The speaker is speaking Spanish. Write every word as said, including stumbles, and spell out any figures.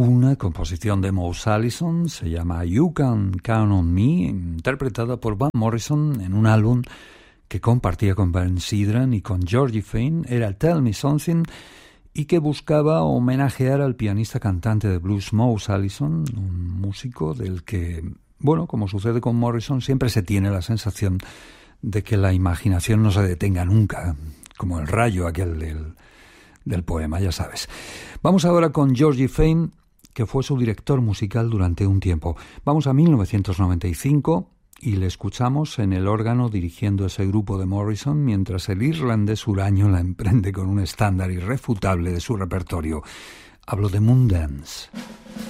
una composición de Mouse Allison, se llama You Can Count on Me, interpretada por Van Morrison en un álbum que compartía con Bernd Sidran y con Georgie Fame, era Tell Me Something, y que buscaba homenajear al pianista cantante de blues Mouse Allison, un músico del que, bueno, como sucede con Morrison, siempre se tiene la sensación de que la imaginación no se detenga nunca, como el rayo aquel del, del poema, ya sabes. Vamos ahora con Georgie Fame, que fue su director musical durante un tiempo. Vamos a mil novecientos noventa y cinco y le escuchamos en el órgano dirigiendo ese grupo de Morrison mientras el irlandés huraño la emprende con un estándar irrefutable de su repertorio. Hablo de Moondance.